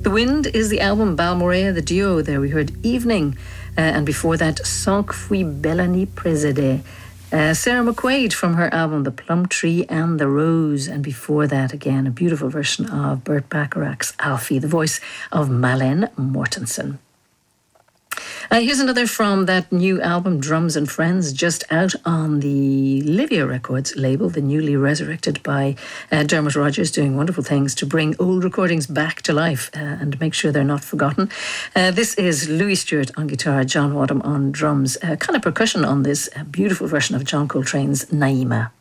The Wind is the album. Balmorea, the duo. There we heard Evening. And before that, Sank Fui Bellany Presede. Sarah McQuaid from her album The Plum Tree and the Rose. And before that, again, a beautiful version of Burt Bacharach's Alfie, the voice of Malin Mortensen. Here's another from that new album, Drums and Friends, just out on the Livia Records label, the newly resurrected by Dermot Rogers, doing wonderful things to bring old recordings back to life and make sure they're not forgotten. This is Louis Stewart on guitar, John Wadham on drums, kind of percussion on this beautiful version of John Coltrane's Naima.